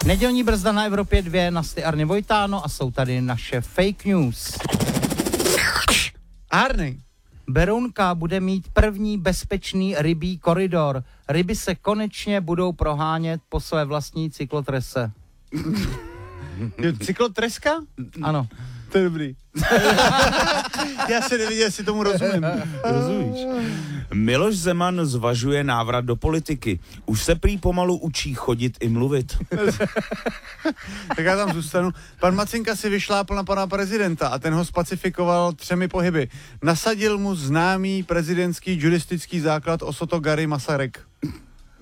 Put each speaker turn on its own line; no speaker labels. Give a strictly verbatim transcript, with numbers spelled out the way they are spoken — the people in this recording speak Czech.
Nedělní brzda na Evropě dva, Nasty Arny Vojtáno a jsou tady naše fake news.
Arny.
Berounka bude mít první bezpečný rybí koridor. Ryby se konečně budou prohánět po své vlastní cyklotrese.
Cyklotreska?
Ano.
To je dobrý. Já se neviděl, jestli tomu rozumím.
Rozumíš? Miloš Zeman zvažuje návrat do politiky. Už se prý pomalu učí chodit i mluvit.
Tak já tam zůstanu. Pan Macinka si vyšlápl na pana prezidenta a ten ho spacifikoval třemi pohyby. Nasadil mu známý prezidentský judistický základ Osoto Gary Masaryk.